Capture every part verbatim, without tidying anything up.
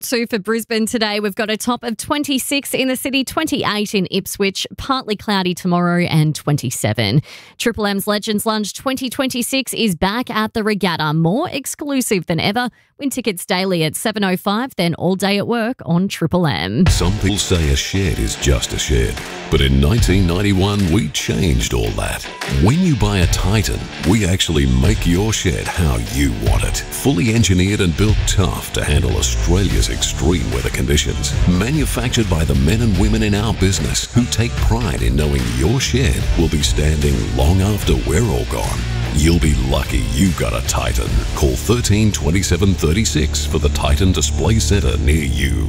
two for Brisbane today. We've got a top of twenty-six in the city, twenty-eight in Ipswich, partly cloudy tomorrow and twenty-seven. Triple M's Legends Lunch twenty twenty-six is back at the Regatta, more exclusive than ever. Win tickets daily at seven oh five, then all day at work on Triple M. Some people say a shed is just a shed, but in nineteen ninety-one we changed all that. When you buy a Titan, we actually make your shed how you want it. Fully engineered and built tough to handle Australia's extreme weather conditions. Manufactured by the men and women in our business who take pride in knowing your shed will be standing long after we're all gone. You'll be lucky you got a Titan. Call thirteen twenty-seven thirty-six for the Titan Display Centre near you.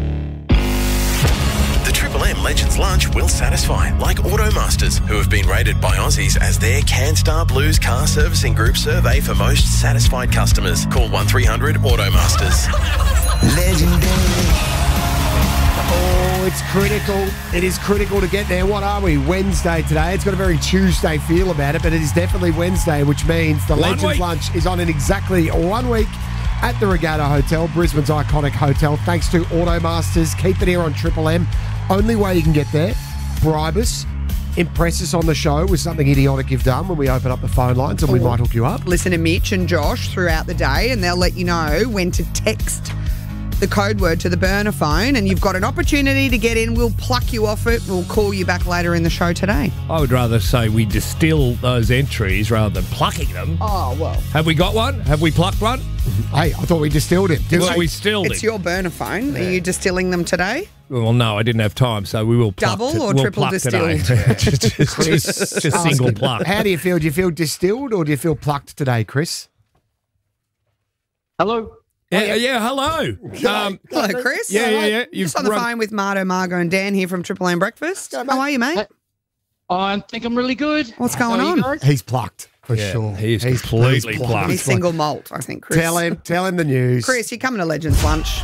The Triple M Legends Lunch will satisfy, like Automasters, who have been rated by Aussies as their CanStar Blues Car Servicing Group survey for most satisfied customers. Call one three hundred Automasters. Legendary. Oh, it's critical. It is critical to get there. What are we? Wednesday today. It's got a very Tuesday feel about it, but it is definitely Wednesday, which means the One Legends week. Lunch is on in exactly one week at the Regatta Hotel, Brisbane's iconic hotel, thanks to Automasters. Keep it here on Triple M. Only way you can get there, bribe us, impress us on the show with something idiotic you've done when we open up the phone lines, and we might hook you up. Listen to Mitch and Josh throughout the day, and they'll let you know when to text the code word to the burner phone, and you've got an opportunity to get in. We'll pluck you off it. We'll call you back later in the show today. I would rather say we distill those entries rather than plucking them. Oh, well. Have we got one? Have we plucked one? Hey, I thought we distilled it. Did Well, we? we distilled It's it. your burner phone. Are you distilling them today? Well, no, I didn't have time, so we will pluck Double to- or we'll triple pluck distilled? today. just just, just, just single pluck. How do you feel? Do you feel distilled or do you feel plucked today, Chris? Hello. Yeah, yeah, hello. Um, Hello, Chris. yeah, yeah, yeah. Just on the run- phone with Marto, Margot and Dan here from Triple M Breakfast. Go, mate. How are you, mate? I think I'm really good. What's going How are you on? guys? He's plucked, for Yeah, sure. he is He's- completely he's plucked. He's single malt, I think, Chris. Tell him, tell him the news. Chris, you're coming to Legends Lunch.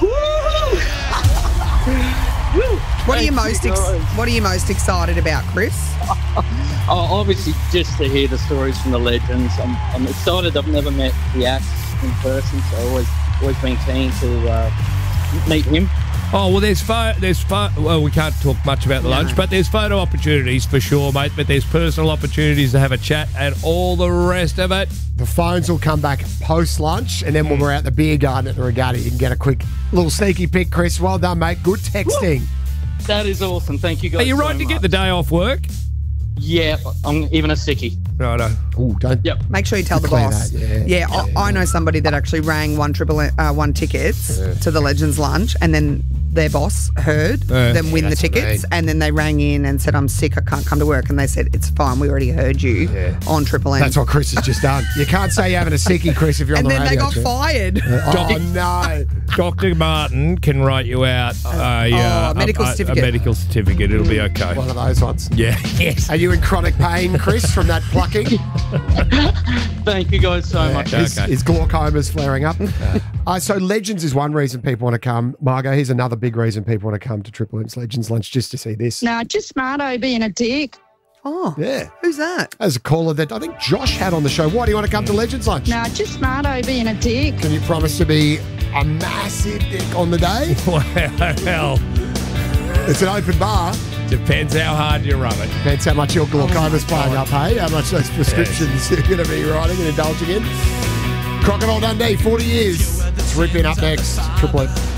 What are you most ex- What are you most excited about, Chris? Oh, obviously, just to hear the stories from the legends. I'm, I'm excited. I've never met the acts in person, so I've always, always been keen to uh, meet him. Oh, well, there's pho- there's pho- well, we can't talk much about the No. lunch, but there's photo opportunities for sure, mate. But there's personal opportunities to have a chat and all the rest of it. The phones will come back post-lunch, and then when we're at the beer garden at the Regatta, you can get a quick little sneaky pick, Chris. Well done, mate. Good texting. That is awesome. Thank you guys. Are you so right to get much. the day off work? Yeah, I'm even a sickie. Righto. Oh, don't. Yep. Make sure you tell the Clear boss. that, yeah. I, I know somebody that actually rang one triple uh, one tickets to the Legends Lunch, and then their boss heard Yeah. them win the that's what I tickets, mean. and then they rang in and said, "I'm sick, I can't come to work," and they said, "It's fine, we already heard you Yeah. on Triple M." That's what Chris has just done. You can't say you're having a sickie, Chris, if you're and on the then they radio. got Chris. fired. Oh, no. Doctor Martin can write you out a, uh, a medical a- a- certificate. A medical certificate. It'll be okay. One of those ones. Yeah. Yes. Are you in chronic pain, Chris, from that plucking? Thank you guys so much. His, Okay. his glaucoma's flaring up. uh, so Legends is one reason people want to come. Margot, here's another big reason people want to come to Triple M's Legends Lunch, just to see this. No, just Marto being a dick. Oh, Yeah. who's that? As a caller that I think Josh had on the show. Why do you want to come to Legends Lunch? No, just Marto being a dick. Can you promise to be a massive dick on the day? Well, It's an open bar. depends how hard you run it. Depends how much your glaucoma's playing up, hey? How much those prescriptions you're going to be writing and indulging in. Crocodile Dundee, forty years. It's ripping up next. Triple M.